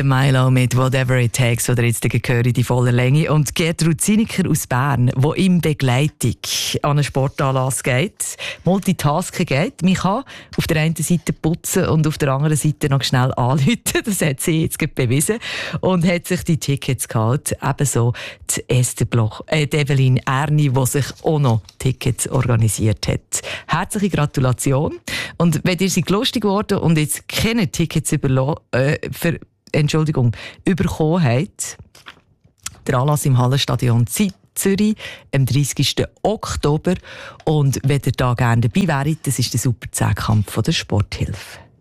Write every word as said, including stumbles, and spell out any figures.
Der Milo mit «Whatever it takes», oder jetzt höre ich die voller Länge. Und Gertrud Zinecker aus Bern, die in Begleitung an einen Sportanlass geht, Multitasking geht. Man kann auf der einen Seite putzen und auf der anderen Seite noch schnell anrufen. Das hat sie jetzt gerade bewiesen. Und hat sich die Tickets geholt. Ebenso die Esther Bloch, äh, die Evelyn Erni, die sich auch noch Tickets organisiert hat. Herzliche Gratulation. Und wenn ihr seid lustig geworden und jetzt keine Tickets überlo- äh, für Entschuldigung, bekommen habt, der Anlass im Hallenstadion Zürich am dreißigsten Oktober. Und wenn ihr da gerne dabei wäret, das ist der Super Zehnkampf von der Sporthilfe.